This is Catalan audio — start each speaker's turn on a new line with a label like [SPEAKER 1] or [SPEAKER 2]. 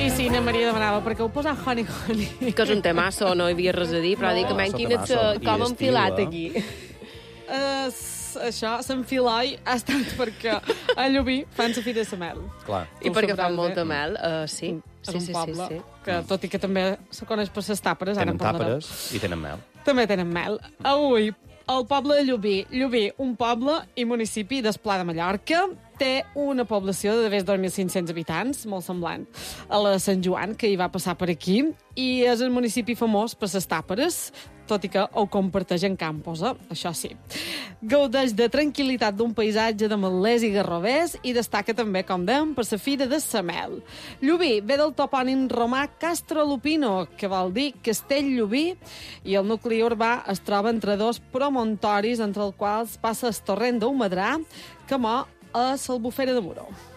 [SPEAKER 1] Sí, na Maria demanava, perquè heu posat Honey Honey.
[SPEAKER 2] Que és un temasso, no hi havia res a dir, però dic, com hem filat aquí.
[SPEAKER 1] Això, Sant Filoi, ha estat perquè a Llubí fan la Fira de la Mel.
[SPEAKER 3] Clar.
[SPEAKER 2] I perquè fan molta mel, sí.
[SPEAKER 1] És un poble que, tot i que també se coneix per les tàperes,
[SPEAKER 3] Tenen tàperes i tenen mel.
[SPEAKER 1] També tenen mel. Avui, el poble de Llubí. Llubí, un poble i municipi d'Esplà de Mallorca, té una població de més de 2.500 habitants, molt semblant a la de Sant Joan, que hi va passar per aquí, i és el municipi famós per les tàperes, tot i que ho comparteix en campos, això sí. Gaudeix de tranquil·litat d'un paisatge de metlers i garrovers i destaca també, com dèiem, per la Fira de la Mel. Llubí ve del topònim romà Castro Lupino, que vol dir Castell Llubí, i el nucli urbà es troba entre dos promontoris, entre els quals passa el torrent d'Humadrà, que mor a l'Albufera de Muro.